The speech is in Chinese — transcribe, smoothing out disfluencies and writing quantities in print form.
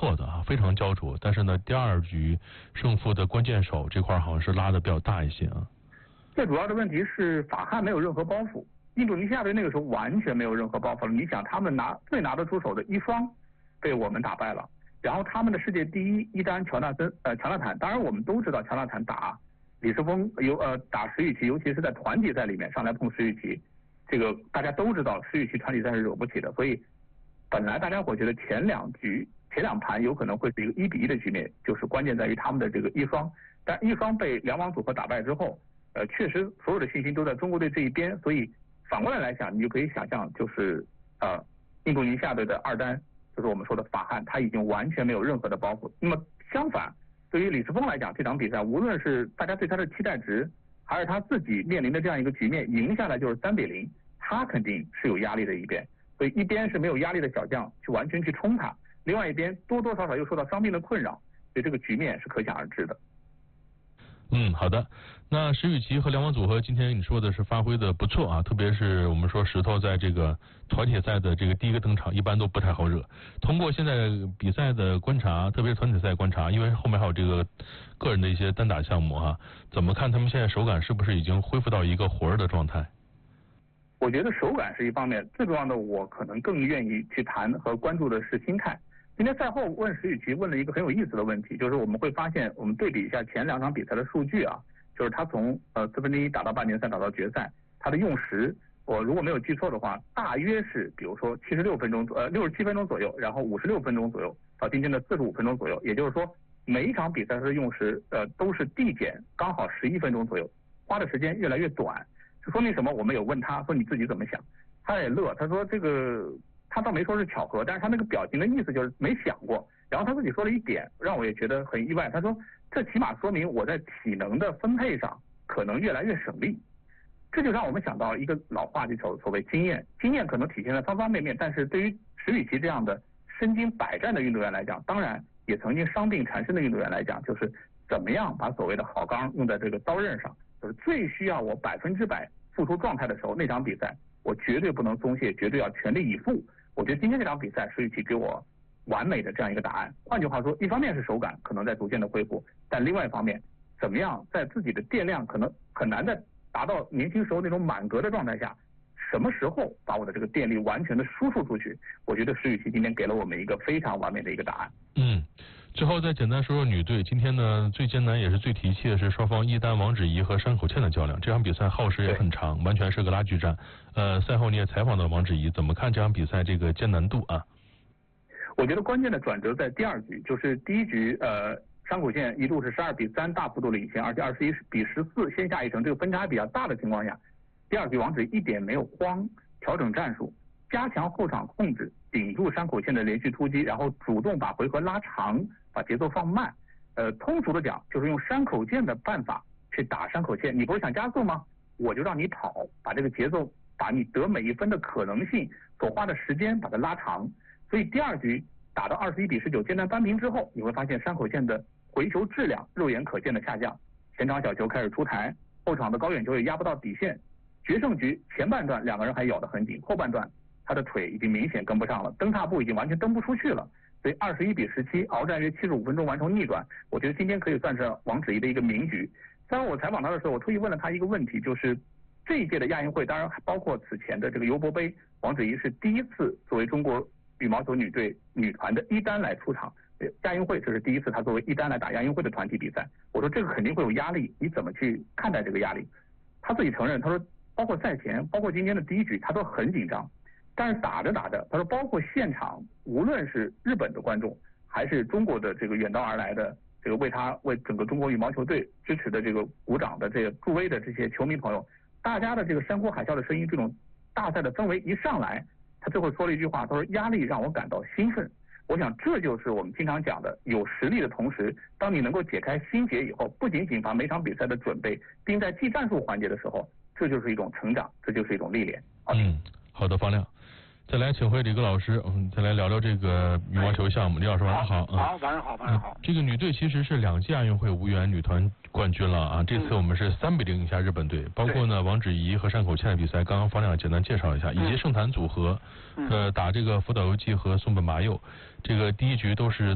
错的啊，非常焦灼。但是呢，第二局胜负的关键手这块好像是拉的比较大一些啊。 最主要的问题是法汉没有任何包袱，印度尼西亚队那个时候完全没有任何包袱了。你想，他们最拿得出手的一双被我们打败了，然后他们的世界第一伊丹乔纳坦，当然我们都知道乔纳坦打李世峰打石宇奇，尤其是在团体赛里面上来碰石宇奇，这个大家都知道石宇奇团体赛是惹不起的，所以本来大家会觉得前两盘有可能会是一个1-1的局面，就是关键在于他们的这个一双，但一双被两网组合打败之后，确实所有的信心都在中国队这一边，所以反过来讲，你就可以想象，就是印度尼西亚队的二单，就是我们说的法汉，他已经完全没有任何的包袱。那么相反，对于李世峰来讲，这场比赛无论是大家对他的期待值，还是他自己面临的这样一个局面，赢下来就是3-0，他肯定是有压力的一边。所以一边是没有压力的小将去完全去冲他，另外一边多多少少又受到伤病的困扰，所以这个局面是可想而知的。 好的。那石宇奇和两网组合今天你说的是发挥的不错啊，特别是我们说石头在这个团体赛的这个第一个登场一般都不太好惹。通过现在比赛的观察，特别是团体赛观察，因为后面还有这个个人的一些单打项目啊，怎么看他们现在手感是不是已经恢复到一个活儿的状态？ 我觉得手感是一方面，最重要的我可能更愿意去谈和关注的是心态。今天赛后问石宇奇问了一个很有意思的问题，就是我们会发现，我们对比一下前2场比赛的数据啊，就是他从1/4打到半决赛，打到决赛，他的用时，我如果没有记错的话，大约是比如说67分钟左右，然后56分钟左右，到今天的45分钟左右，也就是说每一场比赛的用时都是递减刚好11分钟左右，花的时间越来越短。这说明什么？我们有问他说你自己怎么想，他也乐，他说这个他倒没说是巧合，但是他那个表情的意思就是没想过。然后他自己说了一点让我也觉得很意外，他说这起码说明我在体能的分配上可能越来越省力。这就让我们想到一个老话，就所谓经验可能体现在方方面面，但是对于石宇奇这样的身经百战的运动员来讲，当然也曾经伤病缠身的运动员来讲，就是怎么样把所谓的好钢用在这个刀刃上，就是最需要我100%付出状态的时候，那场比赛我绝对不能松懈，绝对要全力以赴。我觉得今天这场比赛石宇奇给我完美的这样一个答案。换句话说，一方面是手感可能在逐渐的恢复，但另外一方面，怎么样在自己的电量可能很难再达到年轻时候那种满格的状态下，什么时候把我的这个电力完全的输出出去？我觉得石宇奇今天给了我们一个非常完美的一个答案。 最后再简单说说女队，今天呢最艰难也是最提气的是双方一丹王芷怡和山口茜的较量，这场比赛耗时也很长，完全是个拉锯战。赛后你也采访到王芷怡，怎么看这场比赛这个艰难度啊？ 我觉得关键的转折在第2局，就是第1局山口茜一度是12-3大幅度领先，而且21-14先下一城，这个分差比较大的情况下，第2局王芷怡一点没有慌，调整战术，加强后场控制，顶住山口茜的连续突击，然后主动把回合拉长，把节奏放慢。通俗的讲，就是用山口茜的办法去打山口茜。你不是想加速吗？我就让你跑，把这个节奏，把你得每一分的可能性所花的时间把它拉长。所以第2局打到21-19艰难扳平之后，你会发现山口茜的回球质量肉眼可见的下降，前场小球开始出台，后场的高远球也压不到底线。决胜局前半段2个人还咬得很紧，后半段他的腿已经明显跟不上了，蹬踏步已经完全蹬不出去了，所以21-17鏖战约75分钟完成逆转。我觉得今天可以算是王芷怡的一个名局。赛后我采访他的时候，我特意问了他一个问题，就是这一届的亚运会，当然还包括此前的这个尤伯杯，王芷怡是第一次作为中国羽毛球女队女团的一单来出场，亚运会这是第一次她作为一单来打亚运会的团体比赛。我说这个肯定会有压力，你怎么去看待这个压力？他自己承认，他说包括赛前，包括今天的第1局，他都很紧张。但是打着打着，他说包括现场，无论是日本的观众，还是中国的这个远道而来的这个为整个中国羽毛球队支持的这个鼓掌的这个助威的这些球迷朋友，大家的这个山呼海啸的声音，这种大赛的氛围一上来，他最后说了一句话，他说压力让我感到兴奋。我想这就是我们经常讲的，有实力的同时，当你能够解开心结以后，不仅仅把每场比赛的准备并在技战术环节的时候，这就是一种成长，这就是一种历练。 好的，方亮。再来请回李戈老师，我们再来聊聊这个羽毛球项目。李老师晚上好。 好，晚上好，晚上好。 这个女队其实是2届亚运会无缘女团冠军了啊，这次我们是3-0赢下日本队，包括呢王芷怡和山口茜的比赛，刚刚方亮简单介绍一下，以及圣坛组合，打这个福岛由纪和松本麻佑，这个第1局都是